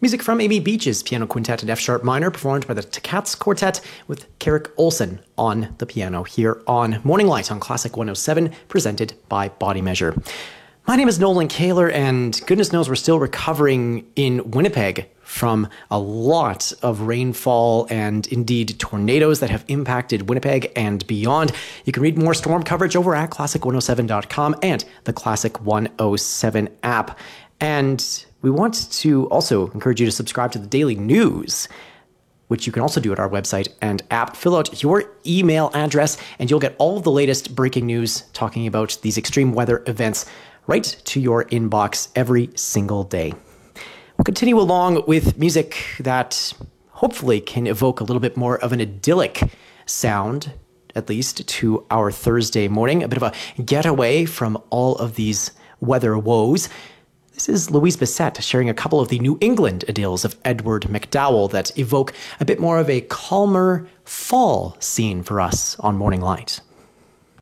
Music from Amy Beach's Piano Quintet in F-sharp minor, performed by the Takats Quartet with Carrick Olsen on the piano here on Morning Light on Classic 107, presented by Body Measure. My name is Nolan Kaler, and goodness knows we're still recovering in Winnipeg from a lot of rainfall and indeed tornadoes that have impacted Winnipeg and beyond. You can read more storm coverage over at classic107.com and the Classic 107 app. And we want to also encourage you to subscribe to the daily news, which you can also do at our website and app. Fill out your email address and you'll get all of the latest breaking news talking about these extreme weather events right to your inbox every single day. We'll continue along with music that hopefully can evoke a little bit more of an idyllic sound, at least to our Thursday morning, a bit of a getaway from all of these weather woes. This is Louise Bissett sharing a couple of the New England idylls of Edward MacDowell that evoke a bit more of a calmer fall scene for us on Morning Light.